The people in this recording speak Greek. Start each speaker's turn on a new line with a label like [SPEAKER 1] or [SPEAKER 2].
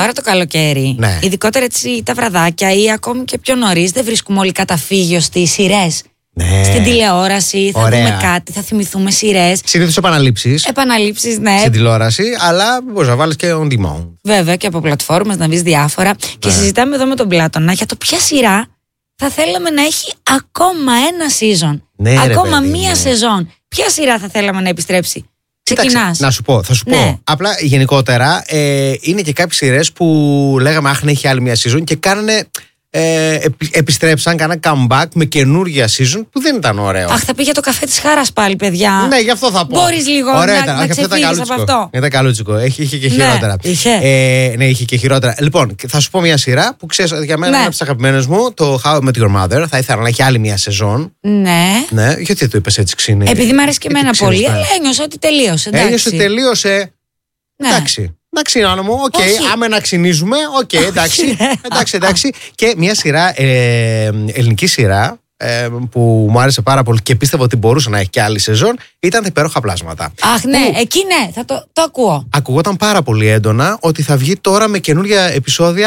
[SPEAKER 1] τώρα το καλοκαίρι,
[SPEAKER 2] Ναι.
[SPEAKER 1] ειδικότερα έτσι τα βραδάκια ή ακόμη και πιο νωρίς, δεν βρίσκουμε όλοι καταφύγιο στις σειρές.
[SPEAKER 2] Ναι.
[SPEAKER 1] Στην τηλεόραση, θα δούμε κάτι, θα θυμηθούμε σειρές.
[SPEAKER 2] Συνήθως
[SPEAKER 1] Επαναλήψεις, ναι.
[SPEAKER 2] στην τηλεόραση, αλλά μπορείς να βάλεις και on demand.
[SPEAKER 1] Βέβαια και από πλατφόρμες να βρεις διάφορα. Και συζητάμε εδώ με τον Πλάτωνα για το ποια σειρά θα θέλαμε να έχει ακόμα ένα season.
[SPEAKER 2] Ναι,
[SPEAKER 1] ακόμα
[SPEAKER 2] ρε, παιδί,
[SPEAKER 1] μία
[SPEAKER 2] ναι.
[SPEAKER 1] σεζόν. Ποια σειρά θα θέλαμε να επιστρέψει? Ξεκινάς.
[SPEAKER 2] Να σου πω, θα σου
[SPEAKER 1] Ναι.
[SPEAKER 2] πω. Απλά γενικότερα είναι και κάποιες σειρές που λέγαμε αχ, να έχει άλλη μια season και κάνανε. Επιστρέψαν, κάναν comeback με καινούργια season που δεν ήταν ωραίο.
[SPEAKER 1] Αχ, θα πήγε το καφέ της Χάρας πάλι, παιδιά.
[SPEAKER 2] Ναι, γι' αυτό θα πω.
[SPEAKER 1] Μπορείς λίγο να ξεφύγεις από αυτό.
[SPEAKER 2] Ήταν καλούτσικο. Είχε και χειρότερα.
[SPEAKER 1] Ναι,
[SPEAKER 2] είχε και χειρότερα. Λοιπόν, θα σου πω μια σειρά που ξέρεις για μένα είναι από τις αγαπημένες μου, το How I Met Your Mother. Θα ήθελα να έχει άλλη μια σεζόν.
[SPEAKER 1] Ναι.
[SPEAKER 2] Ναι, γιατί το είπες έτσι ξύνη?
[SPEAKER 1] Επειδή μου αρέσει και εμένα πολύ, αλλά ένιωσα ότι τελείωσε.
[SPEAKER 2] Τελείωσε.
[SPEAKER 1] Ναι.
[SPEAKER 2] Εντάξει. Εντάξει, Νάνο μου, οκ. Άμα να ξυνίζουμε, οκ, εντάξει. Και μια σειρά, ελληνική σειρά, που μου άρεσε πάρα πολύ και πίστευα ότι μπορούσε να έχει και άλλη σεζόν, ήταν τα υπέροχα πλάσματα.
[SPEAKER 1] Αχ, ναι, εκεί ναι, θα το ακούω.
[SPEAKER 2] Ακουγόταν πάρα πολύ έντονα ότι θα βγει τώρα με καινούργια επεισόδια